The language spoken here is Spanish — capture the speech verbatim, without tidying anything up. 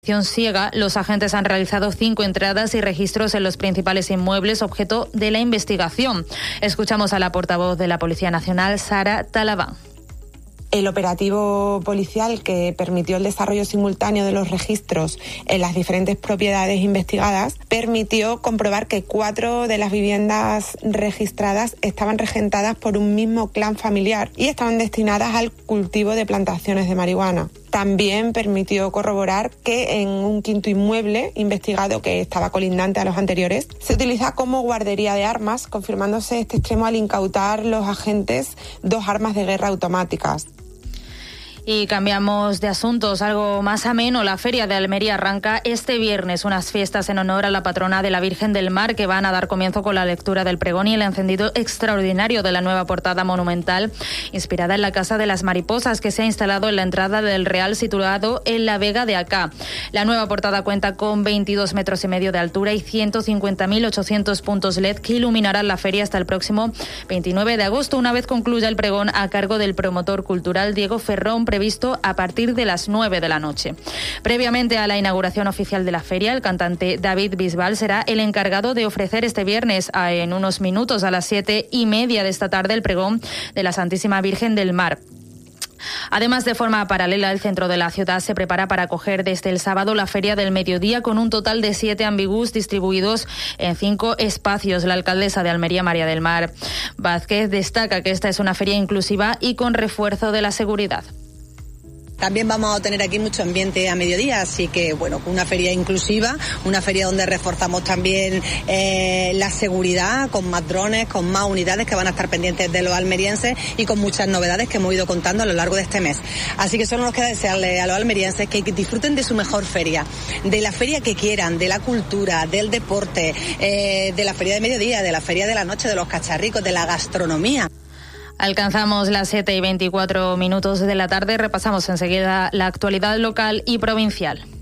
Ciega, los agentes han realizado cinco entradas y registros en los principales inmuebles objeto de la investigación. Escuchamos a la portavoz de la Policía Nacional, Sara Talabán. El operativo policial que permitió el desarrollo simultáneo de los registros en las diferentes propiedades investigadas permitió comprobar que cuatro de las viviendas registradas estaban regentadas por un mismo clan familiar y estaban destinadas al cultivo de plantaciones de marihuana. También permitió corroborar que en un quinto inmueble investigado, que estaba colindante a los anteriores, se utiliza como guardería de armas, confirmándose este extremo al incautar los agentes dos armas de guerra automáticas. Y cambiamos de asuntos, algo más ameno. La Feria de Almería arranca este viernes, unas fiestas en honor a la patrona de la Virgen del Mar que van a dar comienzo con la lectura del pregón y el encendido extraordinario de la nueva portada monumental inspirada en la Casa de las Mariposas que se ha instalado en la entrada del Real situado en la Vega de Acá. La nueva portada cuenta con veintidós metros y medio de altura y ciento cincuenta mil ochocientos puntos L E D que iluminarán la feria hasta el próximo veintinueve de agosto, una vez concluya el pregón a cargo del promotor cultural Diego Ferrón, previsto a partir de las nueve de la noche. Previamente a la inauguración oficial de la feria, el cantante David Bisbal será el encargado de ofrecer este viernes, a, en unos minutos, a las siete y media de esta tarde, el pregón de la Santísima Virgen del Mar. Además, de forma paralela, el centro de la ciudad se prepara para acoger desde el sábado la Feria del Mediodía con un total de siete ambigús distribuidos en cinco espacios. La alcaldesa de Almería, María del Mar Vázquez, destaca que esta es una feria inclusiva y con refuerzo de la seguridad. También vamos a tener aquí mucho ambiente a mediodía, así que bueno, una feria inclusiva, una feria donde reforzamos también eh, la seguridad, con más drones, con más unidades que van a estar pendientes de los almerienses y con muchas novedades que hemos ido contando a lo largo de este mes. Así que solo nos queda desearle a los almerienses que disfruten de su mejor feria, de la feria que quieran, de la cultura, del deporte, eh, de la feria de mediodía, de la feria de la noche, de los cacharricos, de la gastronomía. Alcanzamos las siete y veinticuatro minutos de la tarde. Repasamos enseguida la actualidad local y provincial.